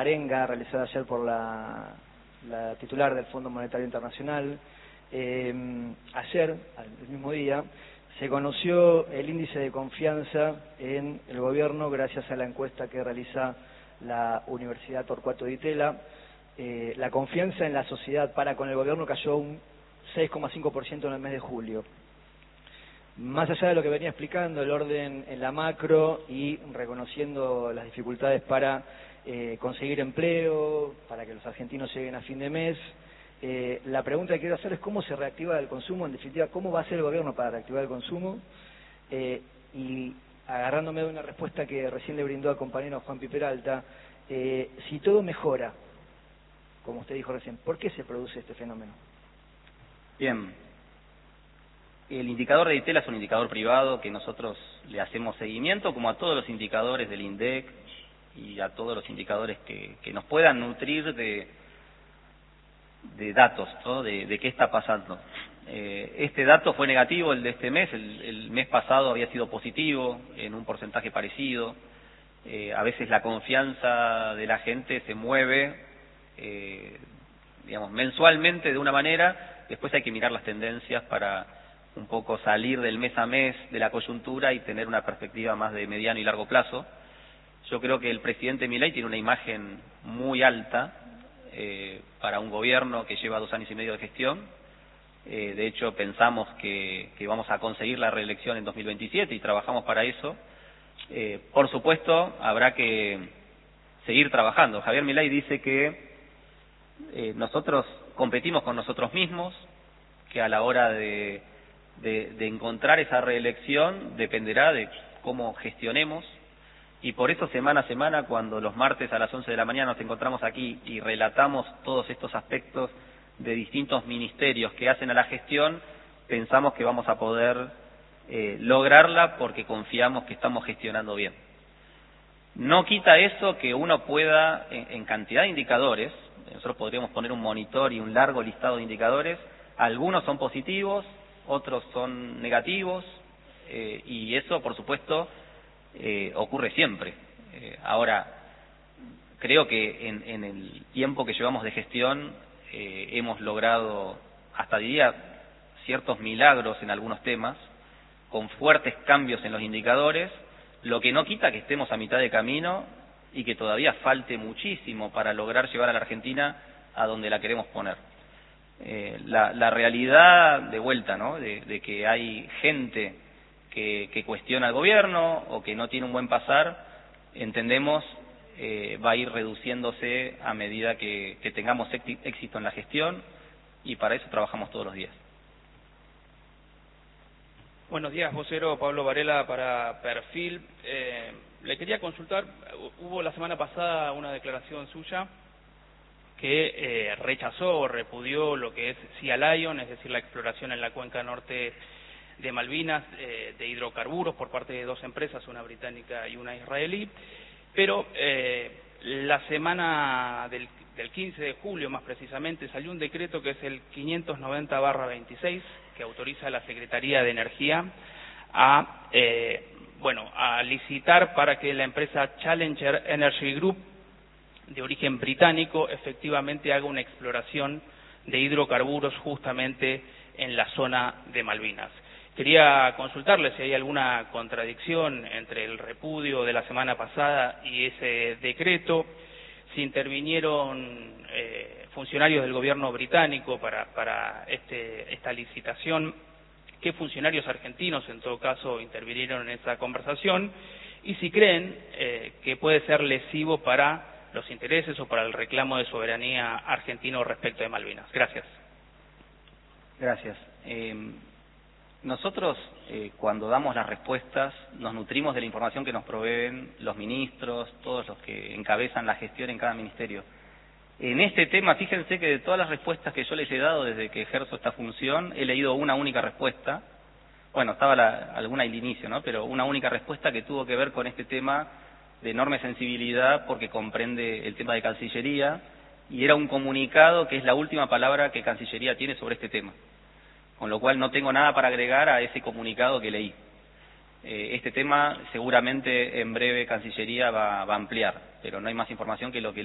arenga realizada ayer por la titular del Fondo Monetario Internacional. Ayer, el mismo día, se conoció el índice de confianza en el gobierno gracias a la encuesta que realiza la Universidad Torcuato Di Tella. La confianza en la sociedad para con el gobierno cayó un 6,5% en el mes de julio. Más allá de lo que venía explicando, el orden en la macro y reconociendo las dificultades para conseguir empleo, para que los argentinos lleguen a fin de mes, la pregunta que quiero hacer es cómo se reactiva el consumo, en definitiva, cómo va a hacer el gobierno para reactivar el consumo, y agarrándome de una respuesta que recién le brindó al compañero Juan Peralta, si todo mejora, como usted dijo recién, ¿por qué se produce este fenómeno? Bien, el indicador de Di Tella es un indicador privado que nosotros le hacemos seguimiento, como a todos los indicadores del INDEC y a todos los indicadores que nos puedan nutrir de datos, ¿no? de qué está pasando. Este dato fue negativo, el de este mes. El mes pasado había sido positivo en un porcentaje parecido. A veces la confianza de la gente se mueve, digamos, mensualmente de una manera. Después hay que mirar las tendencias para un poco salir del mes a mes de la coyuntura y tener una perspectiva más de mediano y largo plazo. Yo creo que el presidente Milei tiene una imagen muy alta para un gobierno que lleva 2 años y medio de gestión. De hecho, pensamos que vamos a conseguir la reelección en 2027 y trabajamos para eso. Por supuesto, habrá que seguir trabajando. Javier Milei dice que nosotros competimos con nosotros mismos, que a la hora de encontrar esa reelección dependerá de cómo gestionemos, y por eso semana a semana, cuando los martes a las 11 de la mañana nos encontramos aquí y relatamos todos estos aspectos de distintos ministerios que hacen a la gestión, pensamos que vamos a poder lograrla porque confiamos que estamos gestionando bien. No quita eso que uno pueda, en cantidad de indicadores, nosotros podríamos poner un monitor y un largo listado de indicadores, algunos son positivos, otros son negativos, y eso, por supuesto, ocurre siempre. Ahora, creo que en el tiempo que llevamos de gestión hemos logrado, hasta diría, ciertos milagros en algunos temas, con fuertes cambios en los indicadores, lo que no quita que estemos a mitad de camino y que todavía falte muchísimo para lograr llevar a la Argentina a donde la queremos poner. La realidad, de vuelta, ¿no?, de que hay gente que cuestiona al gobierno o que no tiene un buen pasar, entendemos va a ir reduciéndose a medida que tengamos éxito en la gestión, y para eso trabajamos todos los días. Buenos días, vocero Pablo Varela para Perfil. Le quería consultar, hubo la semana pasada una declaración suya que rechazó o repudió lo que es Sea Lion, es decir, la exploración en la cuenca norte de Malvinas de hidrocarburos por parte de 2 empresas, una británica y una israelí, pero la semana del 15 de julio, más precisamente, salió un decreto que es el 590/26, que autoriza a la Secretaría de Energía a licitar para que la empresa Challenger Energy Group, de origen británico, efectivamente haga una exploración de hidrocarburos justamente en la zona de Malvinas. Quería consultarle si hay alguna contradicción entre el repudio de la semana pasada y ese decreto, si intervinieron funcionarios del gobierno británico para esta licitación, qué funcionarios argentinos en todo caso intervinieron en esa conversación, y si creen que puede ser lesivo para los intereses o para el reclamo de soberanía argentino respecto de Malvinas. Gracias. Gracias. Nosotros, cuando damos las respuestas, nos nutrimos de la información que nos proveen los ministros, todos los que encabezan la gestión en cada ministerio. En este tema, fíjense que de todas las respuestas que yo les he dado desde que ejerzo esta función, he leído una única respuesta. Bueno, estaba alguna al inicio, ¿no?, pero una única respuesta que tuvo que ver con este tema de enorme sensibilidad porque comprende el tema de Cancillería, y era un comunicado que es la última palabra que Cancillería tiene sobre este tema. Con lo cual no tengo nada para agregar a ese comunicado que leí. Este tema seguramente en breve Cancillería va a ampliar, pero no hay más información que lo que